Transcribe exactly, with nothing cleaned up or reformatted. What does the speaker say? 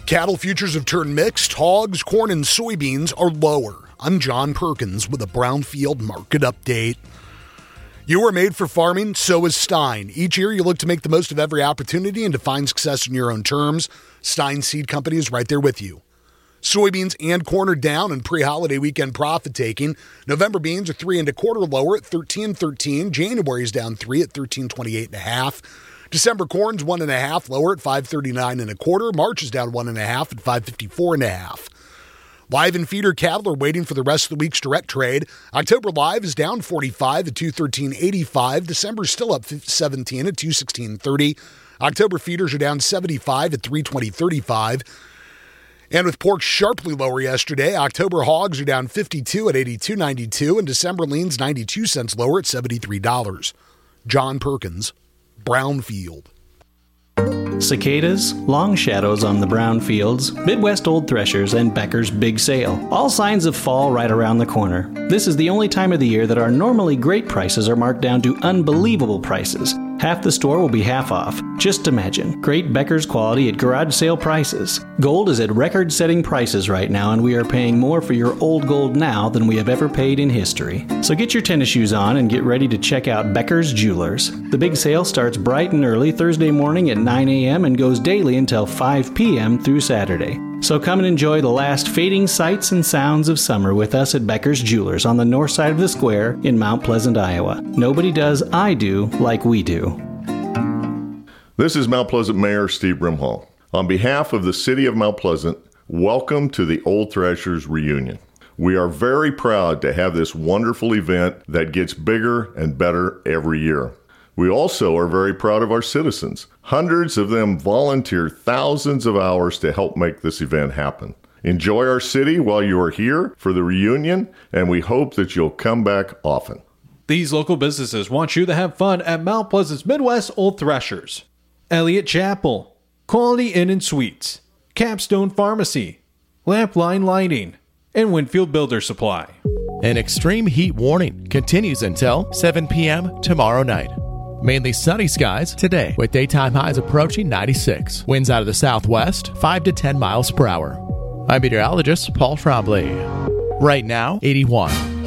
Cattle futures have turned mixed. Hogs, corn, and soybeans are lower. I'm John Perkins with a Brownfield market update. You are made for farming, so is Stein. Each year you look to make the most of every opportunity and to find success in your own terms. Stein Seed Company is right there with you. Soybeans and corn are down in pre-holiday weekend profit taking. November beans are three and a quarter lower at thirteen thirteen. January is down three at thirteen twenty-eight and a half. December corn's one and a half lower at five thirty-nine and a quarter. March is down one and a half at five fifty-four and a half. Live and feeder cattle are waiting for the rest of the week's direct trade. October live is down forty-five at two thirteen eighty-five. December is still up seventeen at two sixteen thirty. October feeders are down seventy-five at three twenty thirty-five. And with pork sharply lower yesterday, October hogs are down fifty-two at eighty-two ninety-two, and December leans ninety-two cents lower at seventy-three dollars. John Perkins, Brownfield. Cicadas, long shadows on the brown fields, Midwest Old Threshers, and Becker's big sale. All signs of fall right around the corner. This is the only time of the year that our normally great prices are marked down to unbelievable prices. Half the store will be half off. Just imagine. Great Becker's quality at garage sale prices. Gold is at record-setting prices right now, and we are paying more for your old gold now than we have ever paid in history. So get your tennis shoes on and get ready to check out Becker's Jewelers. The big sale starts bright and early Thursday morning at nine a.m. and goes daily until five p.m. through Saturday. So come and enjoy the last fading sights and sounds of summer with us at Becker's Jewelers on the north side of the square in Mount Pleasant, Iowa. Nobody does I do like we do. This is Mount Pleasant Mayor Steve Brimhall. On behalf of the City of Mount Pleasant, welcome to the Old Threshers Reunion. We are very proud to have this wonderful event that gets bigger and better every year. We also are very proud of our citizens. Hundreds of them volunteer thousands of hours to help make this event happen. Enjoy our city while you are here for the reunion, and we hope that you'll come back often. These local businesses want you to have fun at Mount Pleasant's Midwest Old Threshers. Elliott Chapel, Quality Inn and Suites, Capstone Pharmacy, Lampline Lighting, and Winfield Builder Supply. An extreme heat warning continues until seven p.m. tomorrow night. Mainly sunny skies today with daytime highs approaching ninety-six. Winds out of the southwest, five to ten miles per hour. I'm meteorologist Paul Trombley. Right now, eighty-one.